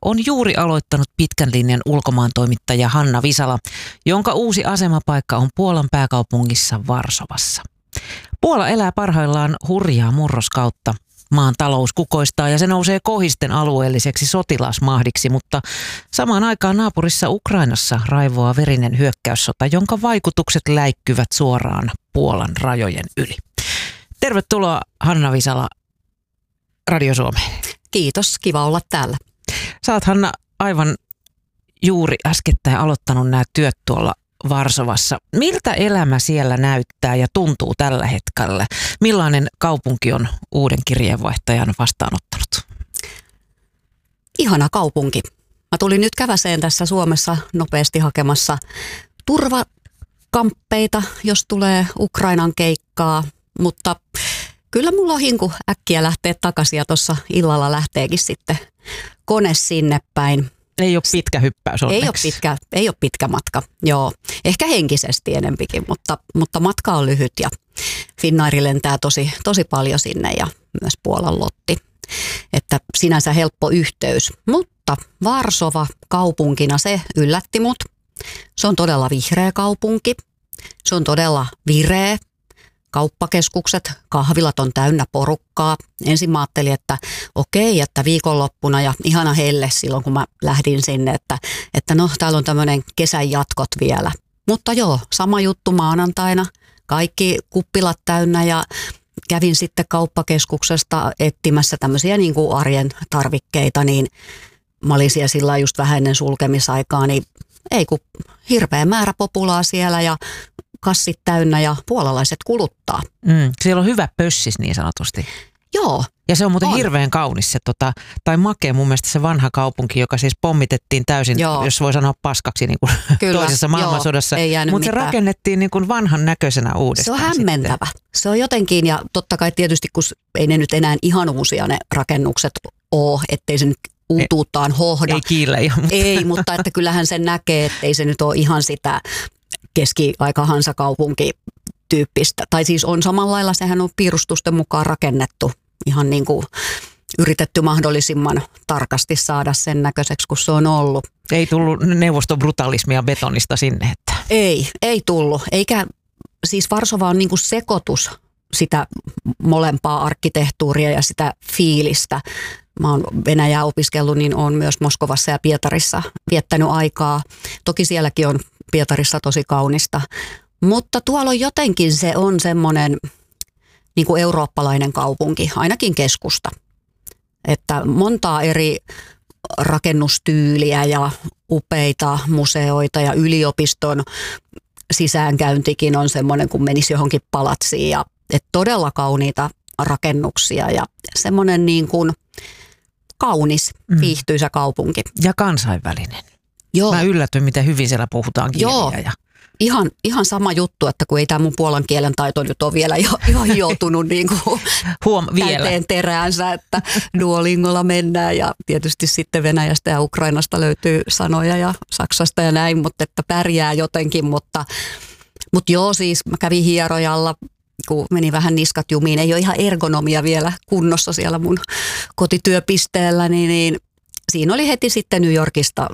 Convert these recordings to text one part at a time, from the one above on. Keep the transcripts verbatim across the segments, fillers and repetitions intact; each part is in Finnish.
on juuri aloittanut pitkän linjan ulkomaantoimittaja Hanna Visala, jonka uusi asemapaikka on Puolan pääkaupungissa Varsovassa. Puola elää parhaillaan hurjaa murroskautta. Maan talous kukoistaa ja se nousee kohisten alueelliseksi sotilasmahdiksi, mutta samaan aikaan naapurissa Ukrainassa raivoaa verinen hyökkäyssota, jonka vaikutukset läikkyvät suoraan Puolan rajojen yli. Tervetuloa Hanna Visala Radio Suomeen. Kiitos, kiva olla täällä. Sä oot, Hanna, aivan juuri äskettäin aloittanut nämä työt tuolla Varsovassa. Miltä elämä siellä näyttää ja tuntuu tällä hetkellä? Millainen kaupunki on uuden kirjeenvaihtajan vastaanottanut? Ihana kaupunki. Mä tulin nyt käväseen tässä Suomessa nopeasti hakemassa turvakamppeita, jos tulee Ukrainan keikkaa, mutta kyllä mulla on hinku äkkiä lähteä takaisin ja tuossa illalla lähteekin sitten kone sinne päin. Ei ole pitkä hyppäys onneksi. Ei ole pitkä, ei ole pitkä matka, joo. Ehkä henkisesti enempikin, mutta, mutta matka on lyhyt ja Finnair lentää tosi, tosi paljon sinne ja myös Puolan lotti. Että sinänsä helppo yhteys, mutta Varsova kaupunkina se yllätti mut. Se on todella vihreä kaupunki, se on todella vireä. Kauppakeskukset, kahvilat on täynnä porukkaa. Ensin mä ajattelin, että okei, että viikonloppuna ja ihana helle silloin, kun mä lähdin sinne, että, että no täällä on tämmöinen kesän jatkot vielä. Mutta joo, sama juttu maanantaina. Kaikki kuppilat täynnä ja kävin sitten kauppakeskuksesta etsimässä tämmöisiä niin kuin arjen tarvikkeita, niin mä olin siellä sillä just vähän ennen sulkemisaikaa, niin ei kun hirveä määrä populaa siellä ja kassit täynnä ja puolalaiset kuluttaa. Mm, siellä on hyvä pössis niin sanotusti. Joo. Ja se on muuten on. hirveän kaunis se, tota, tai makea mun mielestä se vanha kaupunki, joka siis pommitettiin täysin, joo. jos voi sanoa paskaksi niin kuin Kyllä, toisessa maailmansodassa. Mutta se rakennettiin niin kuin vanhan näköisenä uudestaan. Se on hämmentävä. Sitten. Se on jotenkin, ja totta kai tietysti, kun ei ne nyt enää ihan uusia ne rakennukset ole, ettei se nyt uutuuttaan hohda. Ei kiilejä. Mutta. Ei, mutta että kyllähän sen näkee, ettei se nyt ole ihan sitä keski-aika-hansakaupunki tyyppistä. Tai siis on samalla lailla, sehän on piirustusten mukaan rakennettu. Ihan niin kuin yritetty mahdollisimman tarkasti saada sen näköiseksi, kun se on ollut. Ei tullut neuvostobrutalismia betonista sinne? Että. Ei, ei tullut. Eikä, siis Varsova on niin kuin sekoitus sitä molempaa arkkitehtuuria ja sitä fiilistä. Mä oon Venäjää opiskellut, niin oon myös Moskovassa ja Pietarissa viettänyt aikaa. Toki sielläkin on Pietarissa tosi kaunista. Mutta tuolla on jotenkin se on semmoinen niin kuin eurooppalainen kaupunki, ainakin keskusta. Että montaa eri rakennustyyliä ja upeita museoita ja yliopiston sisäänkäyntikin on semmoinen, kun menisi johonkin palatsiin. Ja, että todella kauniita rakennuksia ja semmoinen niin kuin kaunis, viihtyisä kaupunki. Ja kansainvälinen. Joo. Mä yllätyin, miten hyvin siellä puhutaan kieliä. Joo. Ja... Ihan, ihan sama juttu, että kun ei tämä mun puolan kielen taito nyt ole vielä jo, jo hioutunut niin kuin Huom, täyteen teräänsä, että Duolingolla mennään ja tietysti sitten Venäjästä ja Ukrainasta löytyy sanoja ja Saksasta ja näin, mutta että pärjää jotenkin, mutta, mutta joo siis mä kävin hierojalla, kun meni vähän niskat jumiin, ei ole ihan ergonomia vielä kunnossa siellä mun kotityöpisteellä, niin, niin siinä oli heti sitten New Yorkista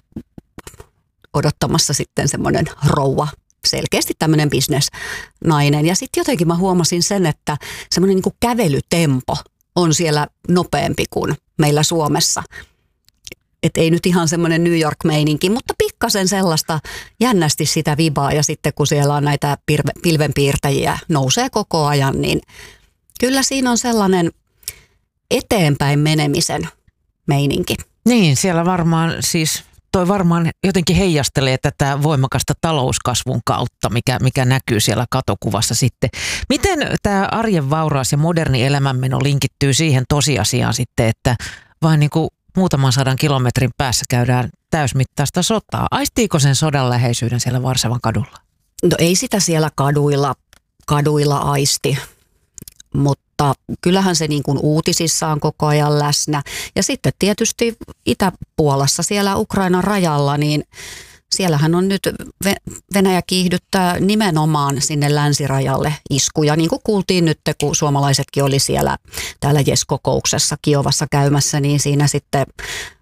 odottamassa sitten semmoinen rouva, selkeästi tämmöinen bisnesnainen. Ja sitten jotenkin mä huomasin sen, että semmoinen niin kuin kävelytempo on siellä nopeampi kuin meillä Suomessa. Että ei nyt ihan semmoinen New York-meininki, mutta pikkasen sellaista jännästi sitä vibaa. Ja sitten kun siellä on näitä pilvenpiirtäjiä, nousee koko ajan, niin kyllä siinä on sellainen eteenpäin menemisen meininki. Niin, siellä varmaan siis... Toi varmaan jotenkin heijastelee tätä voimakasta talouskasvun kautta, mikä, mikä näkyy siellä katokuvassa sitten. Miten tämä arjen vauraus ja moderni elämänmeno linkittyy siihen tosiasiaan sitten, että vain niin kuin muutaman sadan kilometrin päässä käydään täysmittaista sotaa? Aistiiko sen sodan läheisyyden siellä Varsovan kadulla? No ei sitä siellä kaduilla, kaduilla aisti, mutta kyllähän se niin kuin uutisissa on koko ajan läsnä. Ja sitten tietysti Itä-Puolassa siellä Ukrainan rajalla, niin siellähän on nyt Venäjä kiihdyttää nimenomaan sinne länsirajalle iskuja. Niin kuin kuultiin nyt, kun suomalaisetkin oli siellä täällä J E S-kokouksessa Kiovassa käymässä, niin siinä sitten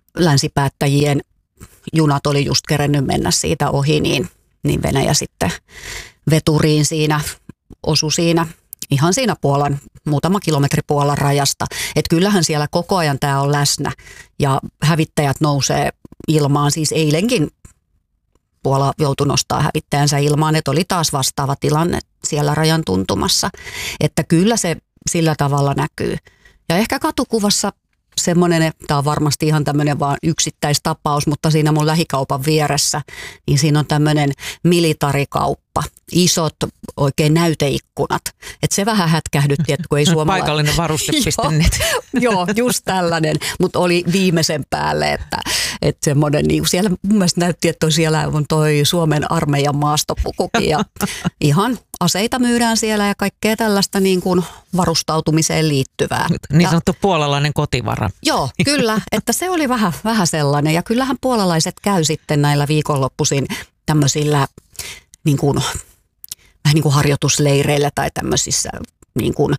länsipäättäjien junat oli just kerennyt mennä siitä ohi, niin, niin Venäjä sitten veturiin siinä, osui siinä ihan siinä Puolan, muutama kilometri Puolan rajasta. Että kyllähän siellä koko ajan tämä on läsnä ja hävittäjät nousee ilmaan. Siis eilenkin Puola joutui nostaa hävittäjänsä ilmaan, että oli taas vastaava tilanne siellä rajan tuntumassa. Että kyllä se sillä tavalla näkyy. Ja ehkä katukuvassa semmoinen, tämä on varmasti ihan tämmöinen vaan yksittäistapaus, mutta siinä mun lähikaupan vieressä, niin siinä on tämmöinen militarikauppa, isot oikein näyteikkunat. Että se vähän hätkähdytti, että kun ei suomalainen... Paikallinen varuste piste net. Joo, just tällainen, mutta oli viimeisen päälle, että, että semmoinen, niin siellä mun mielestä näytti, että siellä on toi Suomen armeijan maastopukukin ja ihan aseita myydään siellä ja kaikkea tällaista niin kuin varustautumiseen liittyvää. Niin sanottu puolalainen kotivara. Joo, kyllä, että se oli vähän, vähän sellainen ja kyllähän puolalaiset käy sitten näillä viikonloppuisin tämmöisillä niin kuin, vähän niin kuin harjoitusleireillä tai tämmöisissä niin kuin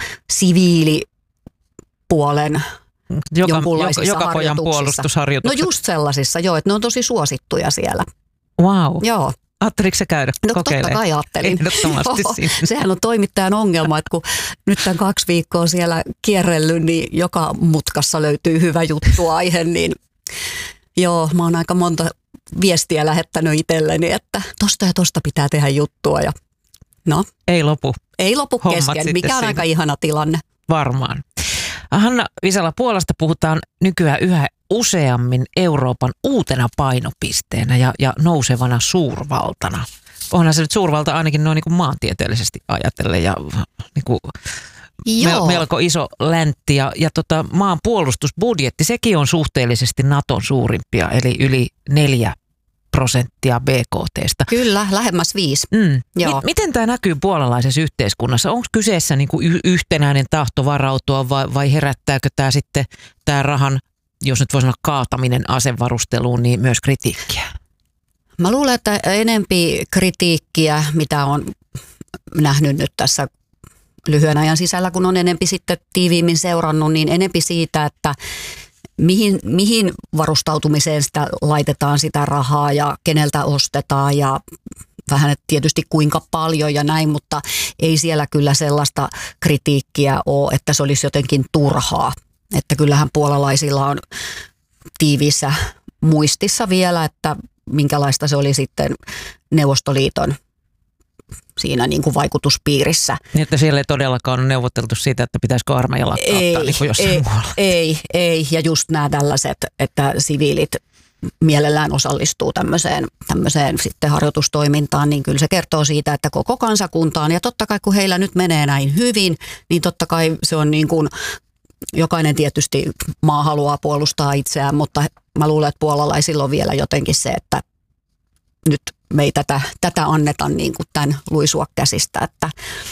siviilipuolen joka, jonkunlaisissa joka, joka pojan puolustusharjoituksissa. No just sellaisissa, joo, että ne on tosi suosittuja siellä. Wow. Joo. Ajatteliko sä käydä No kokeilemaan? totta kai ajattelin. Ehdottomasti Joo, siinä. sehän on toimittajan ongelma, että kun nyt tämän kaksi viikkoa siellä kierrellyt, niin joka mutkassa löytyy hyvä juttu aihe, niin joo, mä oon aika monta viestiä lähettänyt itselleni, että tosta ja tosta pitää tehdä juttua ja no. Ei lopu. Ei lopu kesken, mikä on siinä. aika ihana tilanne. Varmaan. Hanna Visala, Puolasta puhutaan nykyään yhä useammin Euroopan uutena painopisteenä ja, ja nousevana suurvaltana. Onhan se nyt suurvalta ainakin noin niin kuin maantieteellisesti ajatellen ja niin kuin mel, melko iso läntti. Ja, ja tota, maan puolustusbudjetti, sekin on suhteellisesti Naton suurimpia, eli yli neljä prosenttia B K T:stä. Kyllä, lähemmäs viisi. Mm. Joo. Miten tämä näkyy puolalaisessa yhteiskunnassa? Onko kyseessä niinku y- yhtenäinen tahto varautua vai, vai herättääkö tämä sitten tämä rahan, jos nyt voi sanoa kaataminen asevarusteluun, niin myös kritiikkiä? Mä luulen, että enempi kritiikkiä, mitä on nähnyt nyt tässä lyhyen ajan sisällä, kun on enempi sitten tiiviimmin seurannut, niin enempi siitä, että Mihin, mihin varustautumiseen sitä laitetaan sitä rahaa ja keneltä ostetaan ja vähän tietysti kuinka paljon ja näin, mutta ei siellä kyllä sellaista kritiikkiä ole, että se olisi jotenkin turhaa. Että kyllähän puolalaisilla on tiiviissä muistissa vielä, että minkälaista se oli sitten Neuvostoliiton siinä niin kuin vaikutuspiirissä. Niin, että siellä ei todellakaan ole neuvoteltu siitä, että pitäisikö armeija lakkauttaa ei, niin kuin jossain ei, muualla. Ei, ei. Ja just nämä tällaiset, että siviilit mielellään osallistuu tämmöiseen, tämmöiseen sitten harjoitustoimintaan, niin kyllä se kertoo siitä, että koko kansakuntaan, ja totta kai kun heillä nyt menee näin hyvin, niin totta kai se on niin kuin, jokainen tietysti maa haluaa puolustaa itseään, mutta mä luulen, että puolalaisilla on vielä jotenkin se, että nyt me ei tätä, tätä anneta niin kuin tämän luisua käsistä. Että.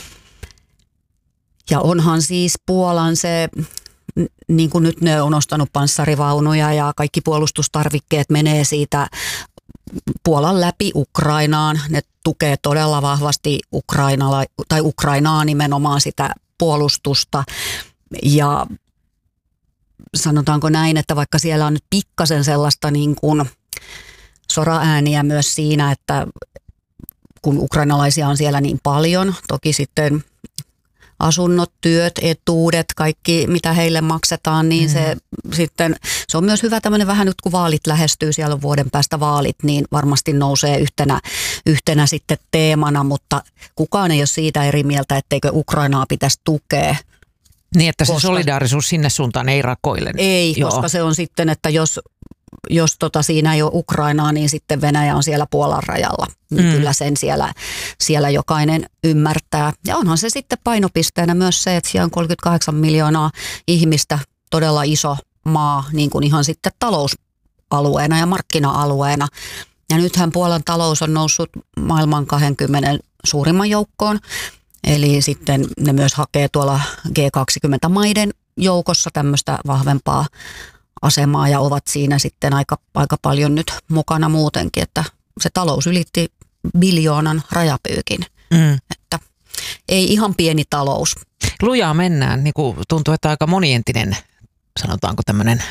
Ja onhan siis Puolan se, niin kuin nyt ne on ostanut panssarivaunuja ja kaikki puolustustarvikkeet menee siitä Puolan läpi Ukrainaan. Ne tukee todella vahvasti Ukrainala, tai Ukrainaa nimenomaan sitä puolustusta. Ja sanotaanko näin, että vaikka siellä on nyt pikkasen sellaista niin kuin soraääniä myös siinä, että kun ukrainalaisia on siellä niin paljon, toki sitten asunnot, työt, etuudet, kaikki mitä heille maksetaan, niin mm. se sitten, se on myös hyvä tämmöinen vähän nyt kun vaalit lähestyy, siellä on vuoden päästä vaalit, niin varmasti nousee yhtenä, yhtenä sitten teemana, mutta kukaan ei ole siitä eri mieltä, etteikö Ukrainaa pitäisi tukea. Niin, että se koska, solidaarisuus sinne suuntaan ei rakoile. Ei, Joo. koska se on sitten, että jos Jos tota siinä ei ole Ukrainaa, niin sitten Venäjä on siellä Puolan rajalla. Niin mm. kyllä sen siellä, siellä jokainen ymmärtää. Ja onhan se sitten painopisteenä myös se, että siellä on kolmekymmentäkahdeksan miljoonaa ihmistä, todella iso maa, niin kuin ihan sitten talousalueena ja markkina-alueena. Ja nythän Puolan talous on noussut maailman kaksikymmentä suurimman joukkoon. Eli sitten ne myös hakee tuolla G kaksikymmentä-maiden joukossa tämmöistä vahvempaa asemaa ja ovat siinä sitten aika, aika paljon nyt mukana muutenkin, että se talous ylitti biljoonan rajapyykin. Mm. Että ei ihan pieni talous. Lujaa mennään, niin kuin tuntuu, että aika monientinen, sanotaanko tämmöinen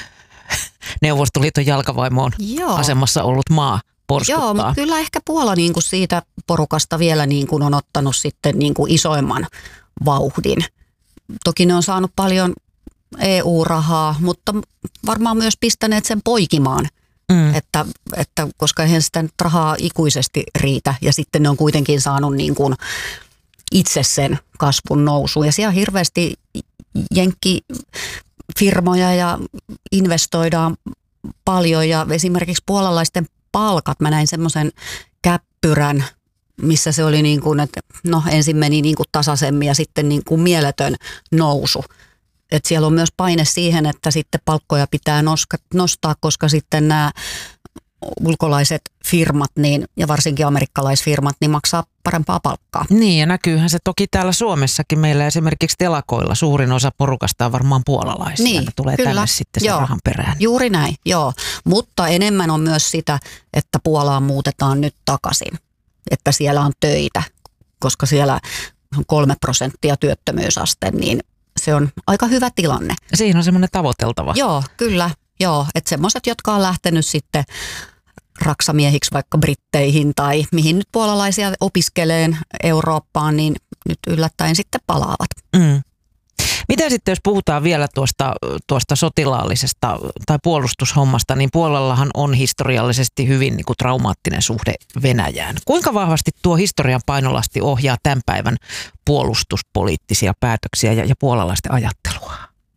Neuvostoliiton jalkavaimoon Joo. asemassa ollut maa porskuttaa. Joo, mutta kyllä ehkä Puola niin kuin siitä porukasta vielä niin kuin on ottanut sitten niin kuin isoimman vauhdin. Toki ne on saanut paljon E U-rahaa, mutta varmaan myös pistäneet sen poikimaan, mm. että, että koska eihän sitä nyt rahaa ikuisesti riitä ja sitten ne on kuitenkin saanut niin kuin itse sen kasvun nousuun. Ja siellä hirveästi jenkkifirmoja ja investoidaan paljon ja esimerkiksi puolalaisten palkat, mä näin semmoisen käppyrän, missä se oli niin kuin, että no ensin meni niin kuin tasaisemmin ja sitten niin kuin mieletön nousu. Että siellä on myös paine siihen, että sitten palkkoja pitää nostaa, koska sitten nämä ulkolaiset firmat niin, ja varsinkin amerikkalaisfirmat niin maksaa parempaa palkkaa. Niin ja näkyyhän se toki täällä Suomessakin. Meillä esimerkiksi telakoilla suurin osa porukasta on varmaan puolalaisia. Niin, ne tulee kyllä. tänne sitten sen joo, rahan perään. Juuri näin, joo. Mutta enemmän on myös sitä, että Puolaan muutetaan nyt takaisin. Että siellä on töitä, koska siellä on kolme prosenttia työttömyysaste, niin se on aika hyvä tilanne. Siinä on semmoinen tavoiteltava. Joo, kyllä. Joo, että semmoiset, jotka on lähtenyt sitten raksamiehiksi vaikka Britteihin tai mihin nyt puolalaisia opiskeleen Eurooppaan, niin nyt yllättäen sitten palaavat. Mm. Miten sitten, jos puhutaan vielä tuosta, tuosta sotilaallisesta tai puolustushommasta, niin Puolallahan on historiallisesti hyvin niin kuin traumaattinen suhde Venäjään. Kuinka vahvasti tuo historian painolasti ohjaa tämän päivän puolustuspoliittisia päätöksiä ja, ja puolalaisten ajattelua?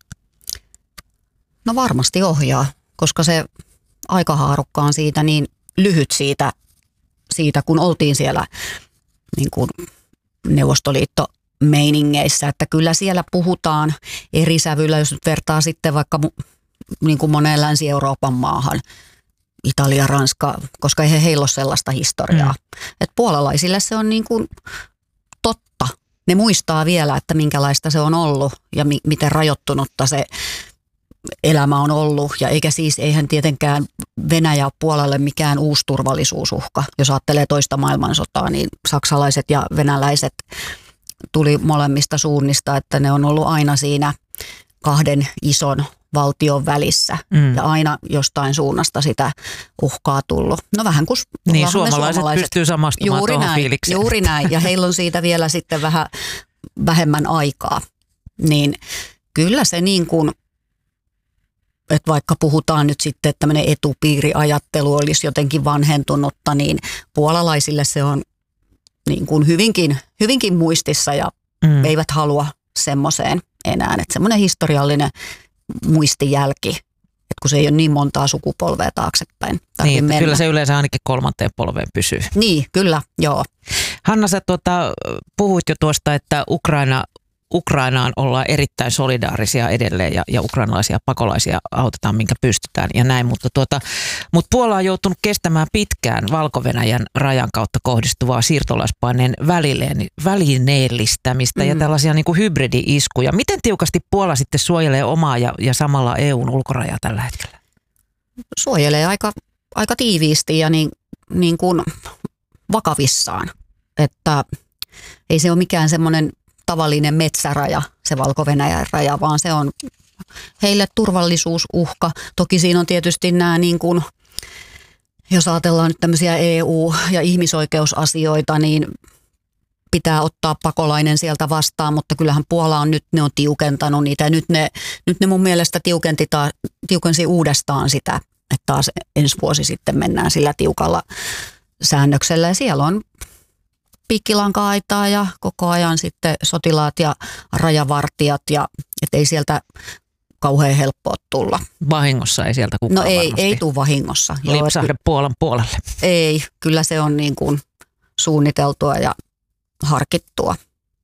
No varmasti ohjaa, koska se aikahaarukka on siitä niin lyhyt siitä, siitä kun oltiin siellä niin kuin Neuvostoliitto meiningeissä, että kyllä siellä puhutaan eri sävyllä, jos nyt vertaa sitten vaikka niin kuin moneen Länsi-Euroopan maahan, Italia, Ranska, koska ei heillä ole sellaista historiaa. Mm. Että puolalaisille se on niin kuin totta. Ne muistaa vielä, että minkälaista se on ollut ja mi- miten rajoittunutta se elämä on ollut. Ja eikä siis, eihän tietenkään Venäjä ole Puolalle mikään uusi turvallisuusuhka. Jos ajattelee toista maailmansotaa, niin saksalaiset ja venäläiset tuli molemmista suunnista, että ne on ollut aina siinä kahden ison valtion välissä mm. ja aina jostain suunnasta sitä uhkaa tullut. No vähän kuin niin, suomalaiset, suomalaiset pystyy samastumaan juuri tuohon näin, fiilikseen. Juuri näin, ja heillä on siitä vielä sitten vähän vähemmän aikaa. Niin kyllä se niin kuin, että vaikka puhutaan nyt sitten, että tämmöinen etupiiriajattelu olisi jotenkin vanhentunutta, niin puolalaisille se on niin kuin hyvinkin, hyvinkin muistissa ja mm. eivät halua semmoiseen enää. Että semmoinen historiallinen muistijälki, että kun se ei ole niin montaa sukupolvea taaksepäin. Niin, kyllä se yleensä ainakin kolmanteen polveen pysyy. Niin, kyllä, joo. Hanna, sä tuota, puhuit jo tuosta, että Ukraina, Ukrainaan ollaan erittäin solidaarisia edelleen ja, ja ukrainalaisia pakolaisia autetaan, minkä pystytään ja näin. Mutta, tuota, mutta Puola on joutunut kestämään pitkään Valko-Venäjän rajan kautta kohdistuvaa siirtolaispaineen välineellistämistä mm. ja tällaisia niin kuin hybridi-iskuja. Miten tiukasti Puola sitten suojelee omaa ja, ja samalla E U:n ulkorajaa tällä hetkellä? Suojelee aika, aika tiiviisti ja niin, niin kuin vakavissaan, että ei se ole mikään semmoinen tavallinen metsäraja, se Valko-Venäjän raja, vaan se on heille turvallisuusuhka. Toki siinä on tietysti nämä, niin kuin, jos ajatellaan nyt tämmöisiä E U- ja ihmisoikeusasioita, niin pitää ottaa pakolainen sieltä vastaan, mutta kyllähän Puola on nyt, ne on tiukentanut niitä. Ja nyt ne, nyt ne mun mielestä tiukenti ta, tiukensi uudestaan sitä, että taas ensi vuosi sitten mennään sillä tiukalla säännöksellä. Ja siellä on piikkilanka-aitaa ja koko ajan sitten sotilaat ja rajavartijat, ja ettei sieltä kauhean helppoa tulla. Vahingossa ei sieltä kukaan No ei, varmasti ei tule vahingossa. lipsahde Puolan puolelle. Ei, kyllä se on niin kuin suunniteltua ja harkittua.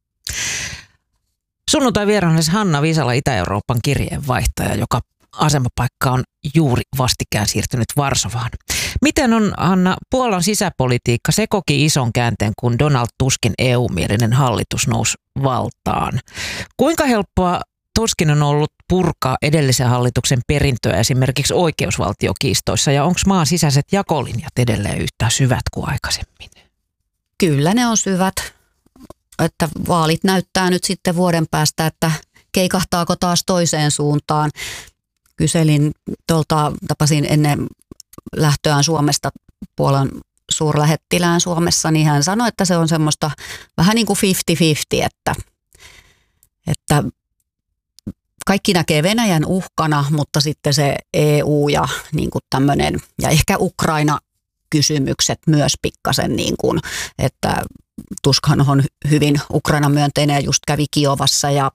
Sunnuntai vieraannes Hanna Visala, Itä-Euroopan kirjeenvaihtaja, joka asemapaikka on juuri vastikään siirtynyt Varsovaan. Miten on, Hanna, Puolan sisäpolitiikka? Se koki ison käänteen, kun Donald Tuskin E U-mielinen hallitus nousi valtaan. Kuinka helppoa Tuskin on ollut purkaa edellisen hallituksen perintöä esimerkiksi oikeusvaltiokiistoissa, ja onko maan sisäiset jakolinjat edelleen yhtä syvät kuin aikaisemmin? Kyllä ne on syvät, että vaalit näyttää nyt sitten vuoden päästä, että keikahtaako taas toiseen suuntaan. kyselin tuolta, tapasin ennen lähtöään Suomesta Puolan suurlähettilään Suomessa, niin hän sanoi, että se on semmoista vähän niin kuin viisikymmentä viisikymmentä, että, että kaikki näkee Venäjän uhkana, mutta sitten se E U ja niin kuin tämmöinen, ja ehkä Ukraina-kysymykset myös pikkasen, niin kuin, että Tuskhan on hyvin Ukraina-myönteinen ja just kävi Kiovassa ja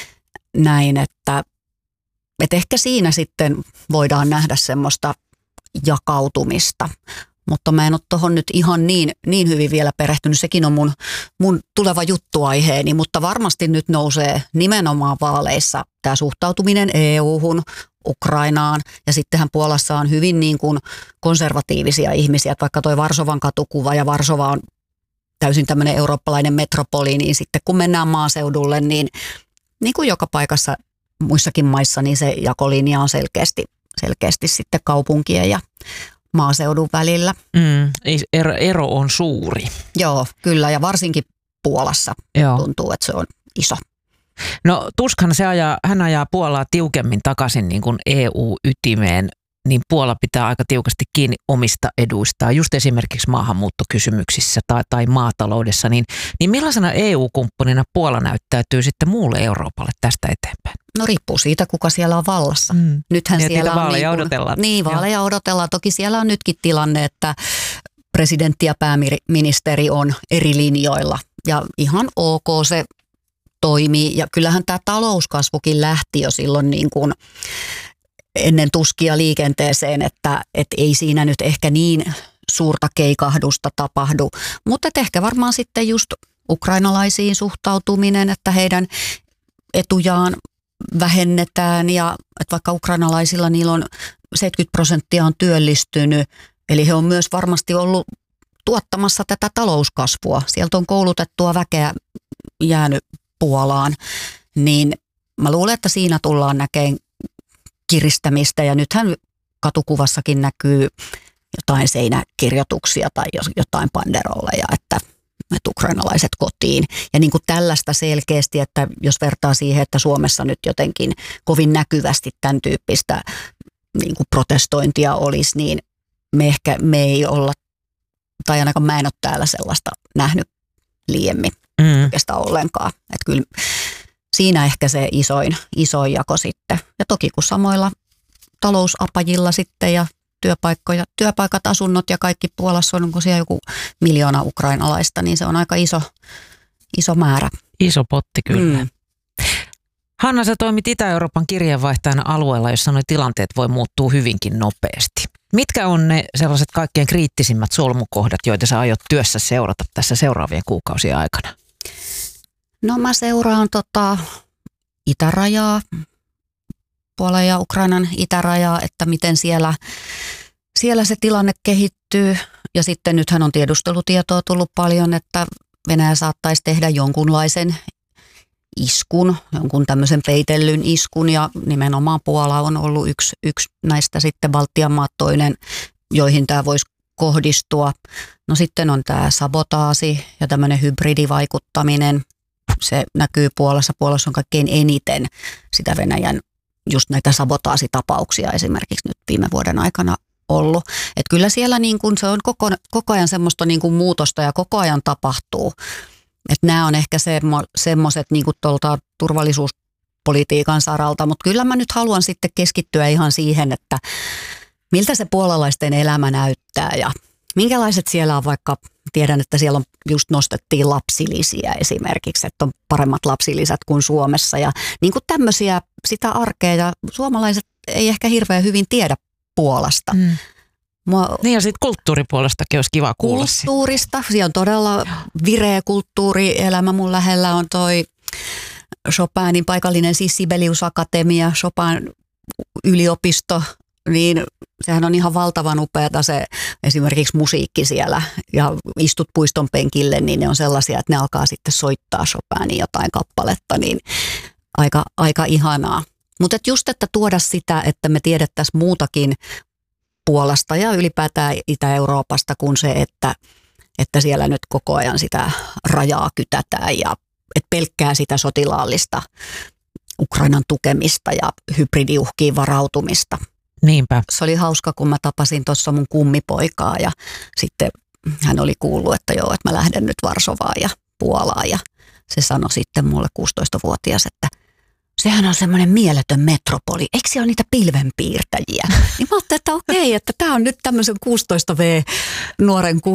näin, että, että ehkä siinä sitten voidaan nähdä semmoista jakautumista. Mutta mä en ole tuohon nyt ihan niin, niin hyvin vielä perehtynyt. Sekin on mun, mun tuleva juttuaiheeni, mutta varmasti nyt nousee nimenomaan vaaleissa tämä suhtautuminen E U-hun, Ukrainaan. Ja sittenhän Puolassa on hyvin niin kuin konservatiivisia ihmisiä, että vaikka toi Varsovan katukuva ja Varsova on täysin tämmöinen eurooppalainen metropoli, niin sitten kun mennään maaseudulle, niin niin kuin joka paikassa muissakin maissa, niin se jakolinja on selkeästi, selkeästi sitten kaupunkien ja maaseudun välillä. Mm, ero, ero on suuri. Joo, kyllä, ja varsinkin Puolassa Joo. tuntuu, että se on iso. No Tuskhan se ajaa, hän ajaa Puolaa tiukemmin takaisin niin kuin E U-ytimeen, niin Puola pitää aika tiukasti kiinni omista eduistaan, just esimerkiksi maahanmuuttokysymyksissä tai, tai maataloudessa. Niin, niin millaisena E U-kumppanina Puola näyttäytyy sitten muulle Euroopalle tästä eteenpäin? No riippuu siitä, kuka siellä on vallassa. Mm. Nythän ja siellä on vaaleja niin kuin, odotellaan. Niin, vaaleja odotellaan. Toki siellä on nytkin tilanne, että presidentti ja pääministeri on eri linjoilla. Ja ihan ok se toimii. Ja kyllähän tämä talouskasvukin lähti jo silloin niin kuin ennen Tuskia liikenteeseen, että et ei siinä nyt ehkä niin suurta keikahdusta tapahdu. Mutta ehkä varmaan sitten just ukrainalaisiin suhtautuminen, että heidän etujaan vähennetään ja että vaikka ukrainalaisilla niillä on seitsemänkymmentä prosenttia on työllistynyt, eli he on myös varmasti ollut tuottamassa tätä talouskasvua. Sieltä on koulutettua väkeä jäänyt Puolaan, niin mä luulen, että siinä tullaan näkemään kiristämistä ja nythän katukuvassakin näkyy jotain seinäkirjoituksia tai jotain banderolleja, että että ukrainalaiset kotiin. Ja niin kuin tällaista selkeästi, että jos vertaa siihen, että Suomessa nyt jotenkin kovin näkyvästi tämän tyyppistä niin kuin protestointia olisi, niin me ehkä me ei olla, tai ainakaan mä en ole täällä sellaista nähnyt liiemmin mm. oikeastaan ollenkaan. Että kyllä siinä ehkä se isoin, isoin jako sitten. Ja toki kun samoilla talousapajilla sitten ja työpaikkoja, työpaikat, asunnot ja kaikki Puolassa on, onko siellä joku miljoona ukrainalaista, niin se on aika iso, iso määrä. Iso potti kyllä. Mm. Hanna, sä toimit Itä-Euroopan kirjeenvaihtajana alueella, jossa nuo tilanteet voi muuttua hyvinkin nopeasti. Mitkä on ne sellaiset kaikkein kriittisimmät solmukohdat, joita sä aiot työssä seurata tässä seuraavien kuukausien aikana? No mä seuraan tota itärajaa, Puolan ja Ukrainan itärajaa, että miten siellä, siellä se tilanne kehittyy. Ja sitten nythän on tiedustelutietoa tullut paljon, että Venäjä saattaisi tehdä jonkunlaisen iskun, jonkun tämmöisen peitellyn iskun. Ja nimenomaan Puola on ollut yksi, yksi näistä sitten Baltian maat toinen, joihin tämä voisi kohdistua. No sitten on tämä sabotaasi ja tämmöinen hybridivaikuttaminen. Se näkyy Puolassa. Puolassa on kaikkein eniten sitä Venäjän just näitä sabotaasitapauksia esimerkiksi nyt viime vuoden aikana ollut. Että kyllä siellä niin kuin se on koko, koko ajan semmoista niin kuin muutosta ja koko ajan tapahtuu. Että nämä on ehkä semmo, semmoiset niin kuin tuolta turvallisuuspolitiikan saralta, mutta kyllä mä nyt haluan sitten keskittyä ihan siihen, että miltä se puolalaisten elämä näyttää ja minkälaiset siellä on, vaikka tiedän, että siellä on just nostettiin lapsilisiä esimerkiksi, että on paremmat lapsilisät kuin Suomessa ja niin kuin tämmöisiä sitä arkea ja suomalaiset ei ehkä hirveän hyvin tiedä Puolasta. Mm. Mua, niin ja sitten kulttuuripuolestakin olisi kiva kuulla. Kulttuurista, siellä on todella vireä kulttuurielämä. Mun lähellä on toi Chopinin paikallinen siis Sibelius Akatemia, Chopin yliopisto. Niin sehän on ihan valtavan upeata se esimerkiksi musiikki siellä ja istut puiston penkille, niin ne on sellaisia, että ne alkaa sitten soittaa Chopinin jotain kappaletta, niin aika, aika ihanaa. Mutta just, että tuoda sitä, että me tiedettäisiin muutakin Puolasta ja ylipäätään Itä-Euroopasta kuin se, että, että siellä nyt koko ajan sitä rajaa kytätään ja että pelkkää sitä sotilaallista Ukrainan tukemista ja hybridiuhkiin varautumista. Niinpä. Se oli hauska, kun mä tapasin tuossa mun kummipoikaa ja sitten hän oli kuullut, että joo, että mä lähden nyt Varsovaan ja Puolaan ja se sanoi sitten mulle kuusitoistavuotias, että sehän on semmoinen mieletön metropoli. Eikö siellä ole niitä pilvenpiirtäjiä? Niin mä ajattelin, että okei, että tämä on nyt tämmöisen kuusitoista vuotiaan nuoren